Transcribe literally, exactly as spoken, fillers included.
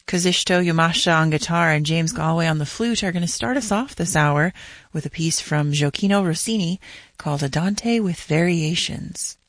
Kazisto Yamashita on guitar and James Galway on the flute are going to start us off this hour with a piece from Gioacchino Rossini called Andante with Variations.